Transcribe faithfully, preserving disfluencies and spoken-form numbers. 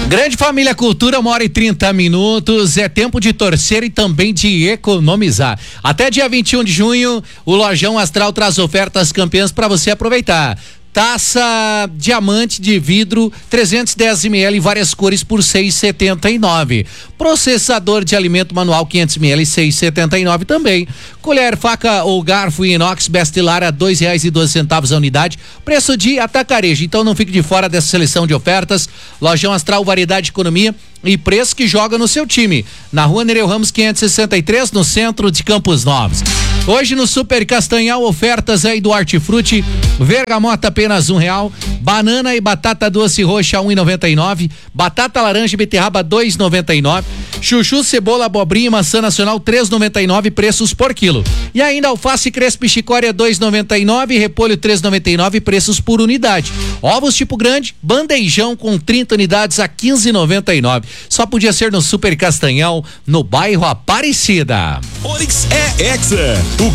Grande Família Cultura, uma hora e trinta minutos, é tempo de torcer e também de economizar. Até dia vinte e um de junho, o Lojão Astral traz ofertas campeãs para você aproveitar. Taça diamante de vidro trezentos e dez mililitros em várias cores por seis reais e setenta e nove centavos. Processador de alimento manual quinhentos mililitros seis reais e setenta e nove centavos também. Colher, faca ou garfo inox Bestilar a dois reais e doze centavos a unidade. Preço de atacarejo. Então não fique de fora dessa seleção de ofertas. Lojão Astral, variedade de economia e preço que joga no seu time. Na rua Nereu Ramos quinhentos e sessenta e três, no centro de Campos Novos. Hoje no Super Castanhal, ofertas aí do Hortifruti, vergamota apenas um real, banana e batata doce roxa um e noventa e nove, batata laranja e beterraba dois e noventa e nove, chuchu, cebola, abobrinha e maçã nacional três e noventa e nove, preços por quilo. E ainda alface crespo e chicória dois e noventa e nove, repolho três e noventa e nove, preços por unidade. Ovos tipo grande, bandejão com trinta unidades a quinze e noventa e nove. Só podia ser no Super Castanhal, no bairro Aparecida. Onix é Hexa. O